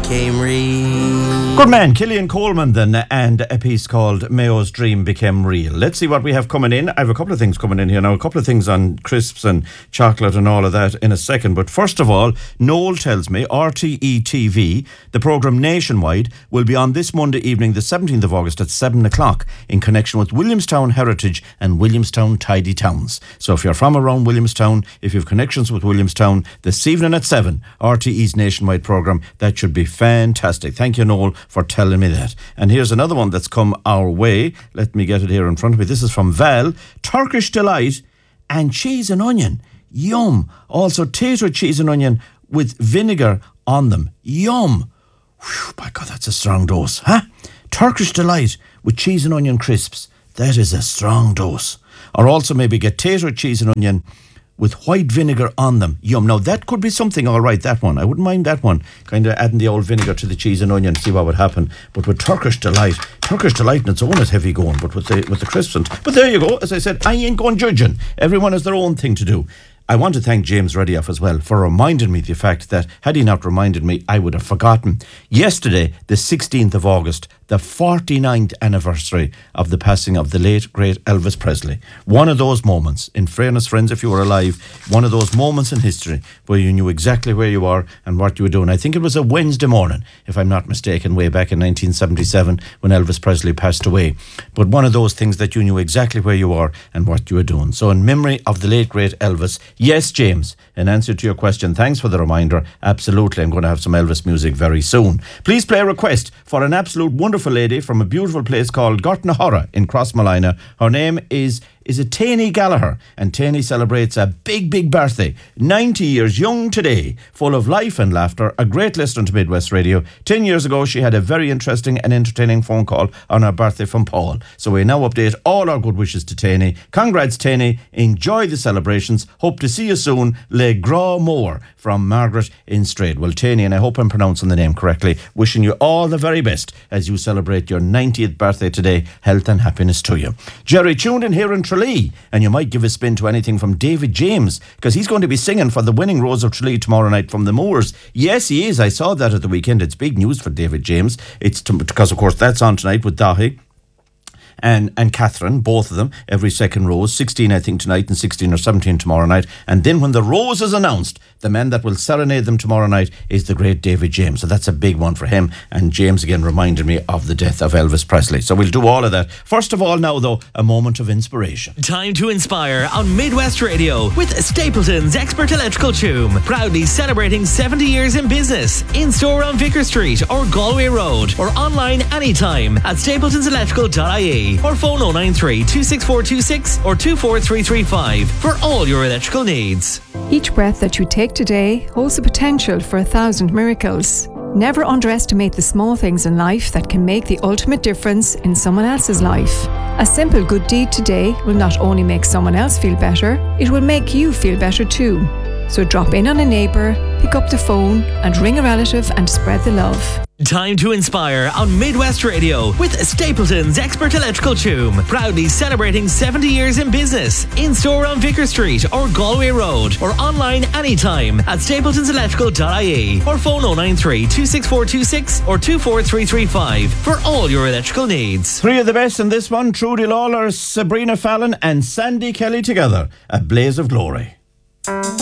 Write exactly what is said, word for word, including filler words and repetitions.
became real. Good man, Killian Coleman then, and a piece called Mayo's Dream Became Real. Let's see what we have coming in. I have a couple of things coming in here now, a couple of things on crisps and chocolate and all of that in a second. But first of all, Noel tells me R T E T V, the programme Nationwide, will be on this Monday evening, the seventeenth of August at seven o'clock in connection with Williamstown Heritage and Williamstown Tidy Towns. So if you're from around Williamstown, if you have connections with Williamstown, this evening at seven, R T E's Nationwide programme, that should be fantastic. Thank you, Noel, for telling me that. And here's another one that's come our way. Let me get it here in front of me. This is from Val. Turkish Delight and cheese and onion. Yum. Also tater cheese and onion with vinegar on them. Yum. Whew, by God, that's a strong dose. Huh? Turkish Delight with cheese and onion crisps. That is a strong dose. Or also maybe get tater cheese and onion with white vinegar on them. Yum. Now that could be something, all right, that one. I wouldn't mind that one. Kind of adding the old vinegar to the cheese and onion, see what would happen. But with Turkish Delight, Turkish Delight on its own is heavy going, but with the with the crisps and... But there you go. As I said, I ain't going judging. Everyone has their own thing to do. I want to thank James Redioff as well for reminding me the fact that, had he not reminded me, I would have forgotten. Yesterday, the sixteenth of August, the forty-ninth anniversary of the passing of the late, great Elvis Presley. One of those moments, in fairness, friends, if you were alive, one of those moments in history where you knew exactly where you are and what you were doing. I think it was a Wednesday morning, if I'm not mistaken, way back in nineteen seventy-seven when Elvis Presley passed away. But one of those things that you knew exactly where you are and what you were doing. So in memory of the late, great Elvis, yes, James, in answer to your question, thanks for the reminder. Absolutely, I'm going to have some Elvis music very soon. Please play a request for an absolute wonderful lady from a beautiful place called Gortnahora in Crossmolina. Her name is is it Taney Gallagher, and Taney celebrates a big, big birthday. ninety years young today, full of life and laughter, a great listener to Midwest Radio. Ten years ago, she had a very interesting and entertaining phone call on her birthday from Paul. So we now update all our good wishes to Taney. Congrats, Taney. Enjoy the celebrations. Hope to see you soon. Le Gros Moore from Margaret in Strayed. Well, Taney, and I hope I'm pronouncing the name correctly, wishing you all the very best as you celebrate your ninetieth birthday today. Health and happiness to you. Jerry, tuned in here in Tralee, and you might give a spin to anything from David James, because he's going to be singing for the winning Rose of Tralee tomorrow night from the Moors. Yes, he is. I saw that at the weekend. It's big news for David James. It's to, because, of course, that's on tonight with Dahi and and Catherine, both of them, every second rose, sixteen I think tonight and sixteen or seventeen tomorrow night. And then when the rose is announced, the man that will serenade them tomorrow night is the great David James. So that's a big one for him. And James again reminded me of the death of Elvis Presley. So we'll do all of that. First of all now though, a moment of inspiration. Time to inspire on Midwest Radio with Stapleton's Expert Electrical Tomb. Proudly celebrating seventy years in business. In store on Vicar Street or Galway Road, or online anytime at stapletons electrical dot I E. Or phone oh nine three, two six four two six or two four three three five for all your electrical needs. Each breath that you take today holds the potential for a thousand miracles. Never underestimate the small things in life that can make the ultimate difference in someone else's life. A simple good deed today will not only make someone else feel better, it will make you feel better too. So drop in on a neighbour, pick up the phone and ring a relative and spread the love. Time to inspire on Midwest Radio with Stapleton's Expert Electrical Tomb. Proudly celebrating seventy years in business. In store on Vicar Street or Galway Road, or online anytime at stapletons electrical dot I E. Or phone oh nine three, two six four two six or two four three three five for all your electrical needs. Three of the best in this one: Trudy Lawler, Sabrina Fallon and Sandy Kelly together. A blaze of glory.